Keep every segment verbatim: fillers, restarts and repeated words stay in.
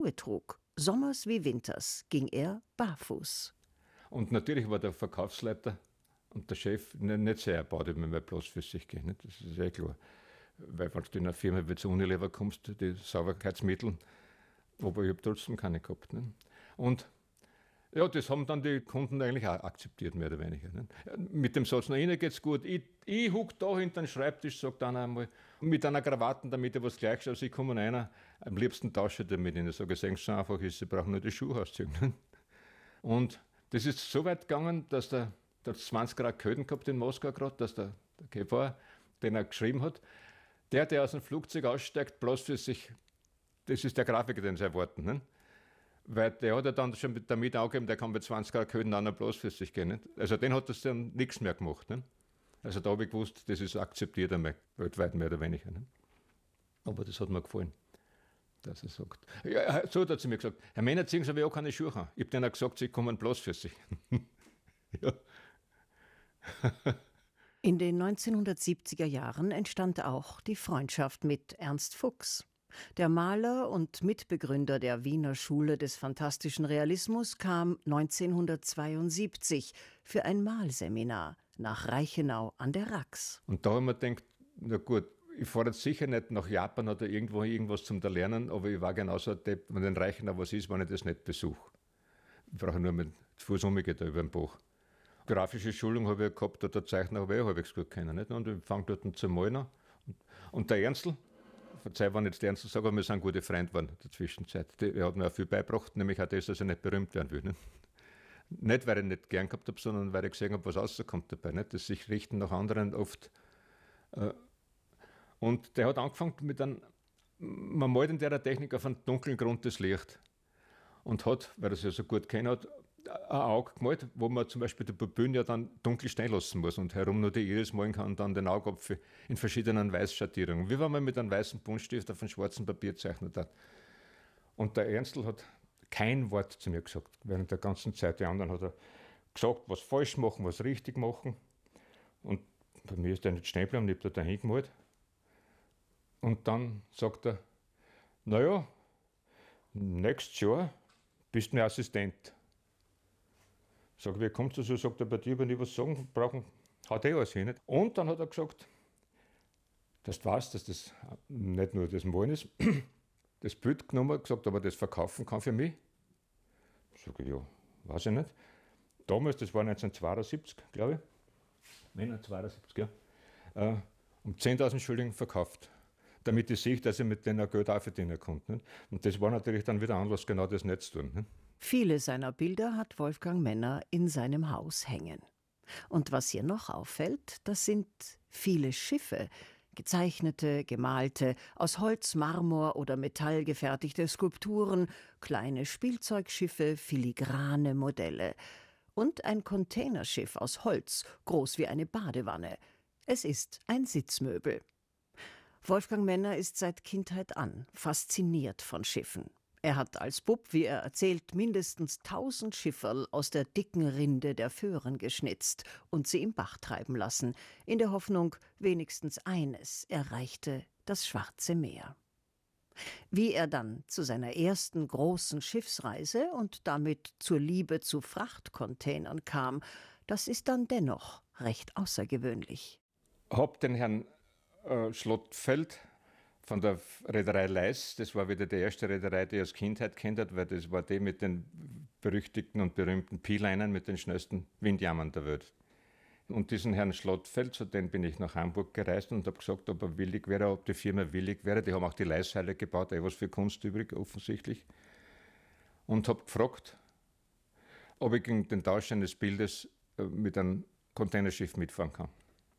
Schuhe trug. Sommers wie winters ging er barfuß. Und natürlich war der Verkaufsleiter und der Chef nicht sehr erbaut, wenn wir bloßfüßig gehen. Das ist eh klar. Weil wenn du in einer Firma wie zu Unilever kommst, die Sauberkeitsmittel, aber ich habe trotzdem keine gehabt. Nicht? Und ja, das haben dann die Kunden eigentlich auch akzeptiert, mehr oder weniger. Nicht? Mit dem Satz, na, Ihnen geht's gut. Ich, ich huck da hinter den Schreibtisch, sagt einer einmal, mit einer Krawatte, damit ich was gleich schaue. Sie kommen einer, am liebsten tausche ich damit Ihnen. Ich sage, sagen Sie so einfach ist, Sie brauchen nur die Schuhe ausziehen. Nicht? Und das ist so weit gegangen, dass der, der zwanzig Grad Kälte gehabt in Moskau gerade, dass der, der Käfer, den er geschrieben hat, der, der aus dem Flugzeug aussteigt, bloß für sich, das ist der Grafiker, den sie erwarten. Nicht? Weil der hat ja dann schon damit angegeben, der kann bei zwanzig Grad Kälte auch noch bloß für sich gehen. Nicht? Also den hat das dann nichts mehr gemacht. Nicht? Also da habe ich gewusst, das ist akzeptiert einmal, weltweit mehr oder weniger. Nicht? Aber das hat mir gefallen, dass er sagt. Ja, so hat er zu mir gesagt, Herr Männer, ziehen Sie aber auch keine Schuhe an. Ich habe denen auch gesagt, sie kommen bloß für sich. Ja. In den neunzehnhundertsiebziger Jahren entstand auch die Freundschaft mit Ernst Fuchs. Der Maler und Mitbegründer der Wiener Schule des phantastischen Realismus kam neunzehnhundertzweiundsiebzig für ein Malseminar nach Reichenau an der Rax. Und da haben wir gedacht, na gut, ich fahre jetzt sicher nicht nach Japan oder irgendwo irgendwas zum Lernen, aber ich war genauso ein Depp, wenn in Reichenau was ist, wenn ich das nicht besuche. Ich brauche nur mit Fuß umgehen da über den Bach. Grafische Schulung habe ich gehabt, da Zeichner habe ich auch halbwegs gut kennen. Nicht? Und ich fange dort zu malen an. Und der Ernstl, verzeih, wenn ich jetzt der Ernstl sage, aber wir sind gute Freunde geworden in der Zwischenzeit. Er hat mir auch viel beigebracht, nämlich auch das, dass ich nicht berühmt werden will. Nicht, nicht weil ich nicht gern gehabt habe, sondern weil ich gesehen habe, was rauskommt dabei. Nicht? Das sich richten nach anderen oft. Und der hat angefangen mit einem, man malt in der Technik auf einen dunklen Grund das Licht. Und hat, weil er es ja so gut kennt hat, ein Auge gemalt, wo man zum Beispiel die Pupillen ja dann dunkel stehen lassen muss und herum nur die Iris malen kann und dann den Augapfel in verschiedenen Weißschattierungen. Wie wenn man mit einem weißen Buntstift auf einem schwarzen Papier zeichnet hat. Und der Ernstl hat kein Wort zu mir gesagt, während der ganzen Zeit. Die anderen hat er gesagt, was falsch machen, was richtig machen. Und bei mir ist er nicht stehen geblieben, ich habe da dahin gemalt. Und dann sagt er, naja, nächstes Jahr bist du mein Assistent. Sag, wie kommst du so? Sagt er, bei dir, wenn ich was sagen brauchen, hat er alles hin. Nicht? Und dann hat er gesagt, dass du weißt, dass das nicht nur das Malen ist, das Bild genommen, gesagt, aber das verkaufen kann für mich. Sag ich, ja, weiß ich nicht. Damals, das war neunzehnhundertzweiundsiebzig, glaube ich, neunzehnhundertzweiundsiebzig, ja, äh, um zehntausend Schilling verkauft, damit ich sehe, dass ich mit denen Geld auch verdienen konnte. Nicht? Und das war natürlich dann wieder Anlass, genau das nicht zu tun. Nicht? Viele seiner Bilder hat Wolfgang Menner in seinem Haus hängen. Und was hier noch auffällt, das sind viele Schiffe, gezeichnete, gemalte, aus Holz, Marmor oder Metall gefertigte Skulpturen, kleine Spielzeugschiffe, filigrane Modelle. Und ein Containerschiff aus Holz, groß wie eine Badewanne. Es ist ein Sitzmöbel. Wolfgang Menner ist seit Kindheit an fasziniert von Schiffen. Er hat als Bub, wie er erzählt, mindestens tausend Schifferl aus der dicken Rinde der Föhren geschnitzt und sie im Bach treiben lassen, in der Hoffnung, wenigstens eines erreichte das Schwarze Meer. Wie er dann zu seiner ersten großen Schiffsreise und damit zur Liebe zu Frachtcontainern kam, das ist dann dennoch recht außergewöhnlich. Hab den Herrn äh, Schlottfeld von der Reederei Leis, das war wieder die erste Reederei, die ich als Kindheit kennt hat, weil das war die mit den berüchtigten und berühmten P-Linern mit den schnellsten Windjammern der Welt. Und diesen Herrn Schlottfeld, zu dem bin ich nach Hamburg gereist und habe gesagt, ob er willig wäre, ob die Firma willig wäre. Die haben auch die Leisseile gebaut, eh was für Kunst übrig, offensichtlich. Und habe gefragt, ob ich gegen den Tausch eines Bildes mit einem Containerschiff mitfahren kann.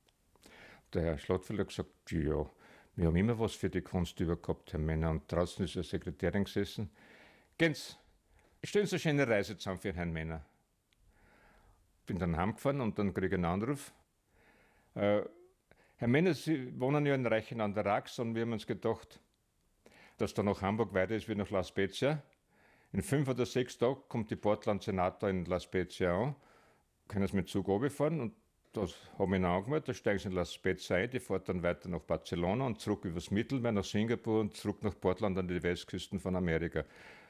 Der Herr Schlottfeld hat gesagt, ja, wir haben immer was für die Kunst über gehabt, Herr Männer. Und draußen ist eine Sekretärin gesessen. Gehen Sie, stellen Sie eine schöne Reise zusammen für Herrn Männer. Bin dann heimgefahren und dann kriege ich einen Anruf. Äh, Herr Männer, Sie wohnen ja in Reichenau an der Rax und wir haben uns gedacht, dass da nach Hamburg weiter ist wie nach La Spezia. In fünf oder sechs Tagen kommt die Portland Senator in La Spezia an, können Sie mit Zug runterfahren und das habe ich ihnen angemeldet, da steigen sie in La Spezia ein, die fährt dann weiter nach Barcelona und zurück übers Mittelmeer nach Singapur und zurück nach Portland an die Westküsten von Amerika.